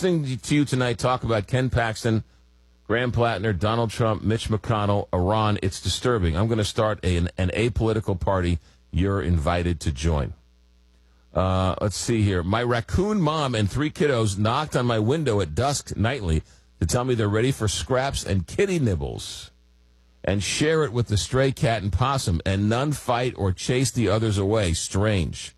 listening to you tonight talk about Ken Paxton, Graham Plattner, Donald Trump, Mitch McConnell, Iran. It's disturbing. I'm going to start an apolitical party. You're invited to join. Let's see here. My raccoon mom and 3 kiddos knocked on my window at dusk nightly to tell me they're ready for scraps and kitty nibbles and share it with the stray cat and possum, and none fight or chase the others away. Strange.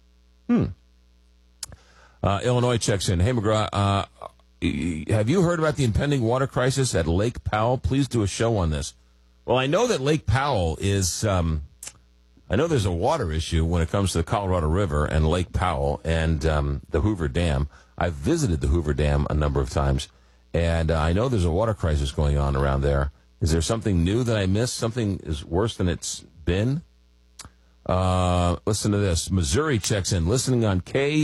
Illinois checks in. Hey, McGraw, have you heard about the impending water crisis at Lake Powell? Please do a show on this. Well, I know that Lake Powell is, I know there's a water issue when it comes to the Colorado River and Lake Powell and the Hoover Dam. I've visited the Hoover Dam a number of times, and I know there's a water crisis going on around there. Is there something new that I missed? Something is worse than it's been? Listen to this. Missouri checks in. Listening on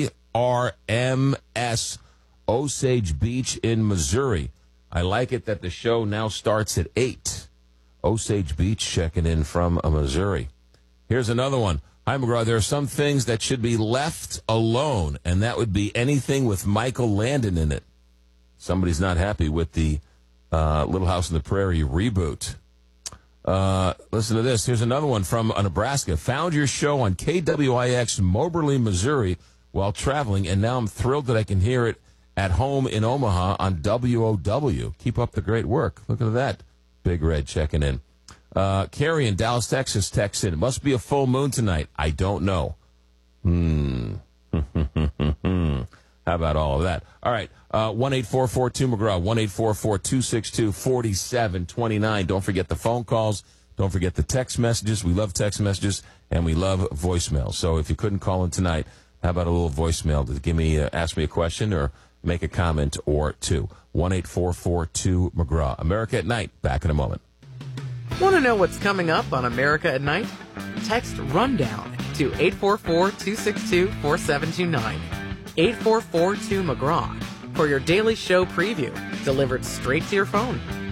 KRMS Osage Beach in Missouri. I like it that the show now starts at 8. Osage Beach checking in from Missouri. Here's another one. Hi, McGraw. There are some things that should be left alone, and that would be anything with Michael Landon in it. Somebody's not happy with the Little House on the Prairie reboot. Listen to this. Here's another one from Nebraska. Found your show on KWIX Moberly, Missouri while traveling, and now I'm thrilled that I can hear it at home in Omaha on WOW. Keep up the great work. Look at that. Big Red checking in. Carrie in Dallas, Texas texts in. It must be a full moon tonight. I don't know. How about all of that? All right. 1-844-2-McGraw, 1-844-262-4729. Don't forget the phone calls. Don't forget the text messages. We love text messages, and we love voicemail. So if you couldn't call in tonight, how about a little voicemail to give me, ask me a question or make a comment or two? 1-844-2-McGraw. America at Night. Back in a moment. Want to know what's coming up on America at Night? Text RUNDOWN to 844-262-4729. 844-2-McGraw for your daily show preview delivered straight to your phone.